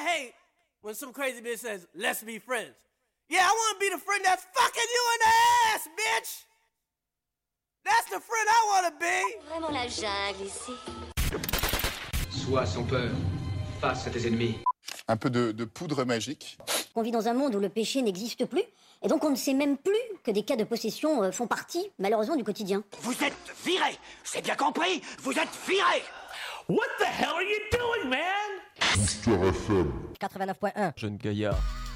hate when some crazy bitch says, let's be friends. Yeah, I want to be the friend that's fucking you in the ass, bitch! That's the friend I want to be! Vraiment la jungle ici. Sois sans peur, face à tes ennemis. Un peu de poudre magique. On vit dans un monde où le péché n'existe plus, et donc on ne sait même plus que des cas de possession font partie, malheureusement, du quotidien. Vous êtes virés, c'est bien compris, vous êtes virés. What the hell are you doing, man? Booster FM 89.1 Jeune gaillard.